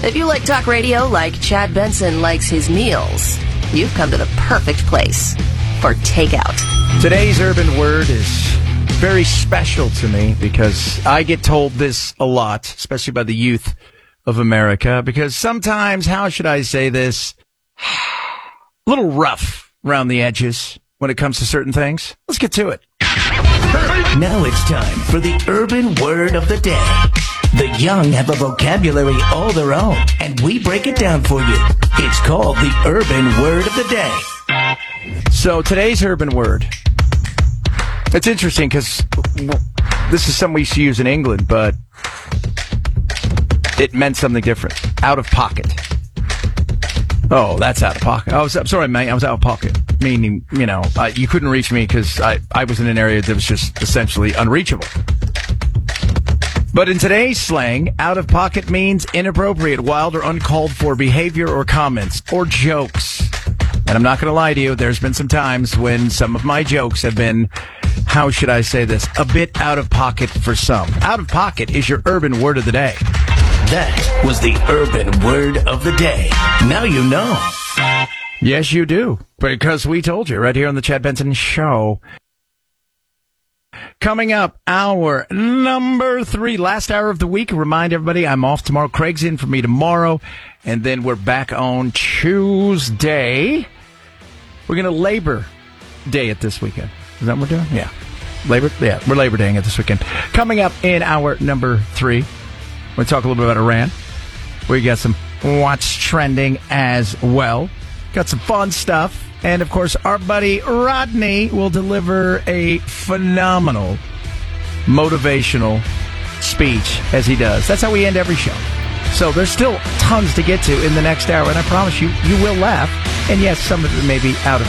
If you like talk radio like Chad Benson likes his meals, you've come to the perfect place for takeout. Today's urban word is very special to me because I get told this a lot, especially by the youth of America, because sometimes, how should I say this, a little rough around the edges when it comes to certain things. Let's get to it. Now it's time for the urban word of the day. The young have a vocabulary all their own, and we break it down for you. It's called the urban word of the day. So today's urban word, it's interesting because this is something we used to use in England, but it meant something different. Out of pocket. Oh, that's out of pocket. I'm sorry, mate. I was out of pocket. Meaning, you couldn't reach me because I was in an area that was just essentially unreachable. But in today's slang, out of pocket means inappropriate, wild, or uncalled for behavior or comments or jokes. And I'm not going to lie to you, there's been some times when some of my jokes have been, how should I say this, a bit out of pocket for some. Out of pocket is your urban word of the day. That was the urban word of the day. Now you know. Yes, you do, because we told you right here on the Chad Benson Show. Coming up, hour number 3, last hour of the week. Remind everybody, I'm off tomorrow. Craig's in for me tomorrow, and then we're back on Tuesday. We're going to Labor Day it this weekend. Is that what we're doing? Yeah. We're Labor Daying it this weekend. Coming up in hour number 3, we'll talk a little bit about Iran. We got some what's trending as well. Got some fun stuff. And, of course, our buddy Rodney will deliver a phenomenal motivational speech, as he does. That's how we end every show. So there's still tons to get to in the next hour, and I promise you, you will laugh. And, yes, some of it may be out of